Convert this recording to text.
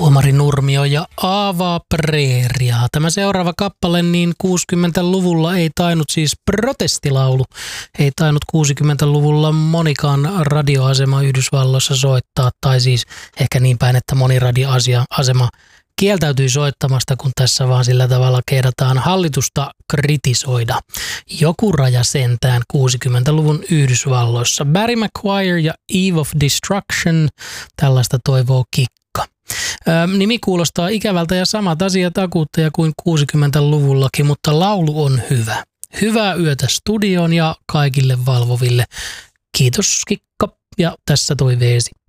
Tuomari Nurmio ja Aava Preeria. Tämä seuraava kappale, niin 60-luvulla ei tainnut siis protestilaulu. Ei tainnut 60-luvulla monikaan radioasema Yhdysvalloissa soittaa, tai siis ehkä niin päin, että moni radioasema kieltäytyi soittamasta, kun tässä vaan sillä tavalla kehdataan hallitusta kritisoida. Joku raja sentään 60-luvun Yhdysvalloissa. Barry McGuire ja Eve of Destruction, tällaista toivoo Kikka. Nimi kuulostaa ikävältä ja samat asiat akuutteja kuin 60-luvullakin, mutta laulu on hyvä. Hyvää yötä studioon ja kaikille valvoville. Kiitos Kikka ja tässä toi Veesi.